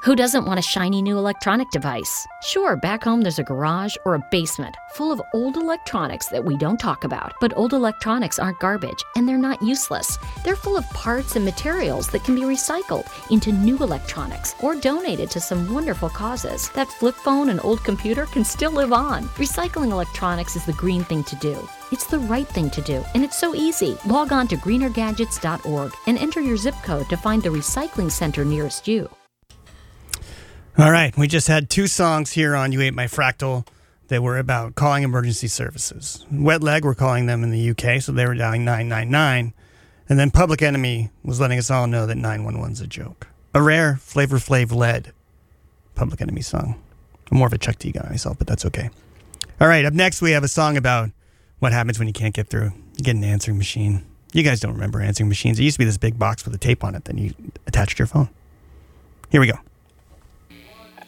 Who doesn't want a shiny new electronic device? Sure, back home there's a garage or a basement full of old electronics that we don't talk about. But old electronics aren't garbage, and they're not useless. They're full of parts and materials that can be recycled into new electronics or donated to some wonderful causes. That flip phone and old computer can still live on. Recycling electronics is the green thing to do. It's the right thing to do, and it's so easy. Log on to greenergadgets.org and enter your zip code to find the recycling center nearest you. All right, we just had 2 songs here on You Ate My Fractal that were about calling emergency services. Wet Leg, we're calling them in the UK, so they were dialing 999. And then Public Enemy was letting us all know that 911's a joke. A rare Flavor Flav-led Public Enemy song. I'm more of a Chuck D guy myself, but that's okay. All right, up next we have a song about what happens when you can't get through. You get an answering machine. You guys don't remember answering machines. It used to be this big box with a tape on it that you attached to your phone. Here we go.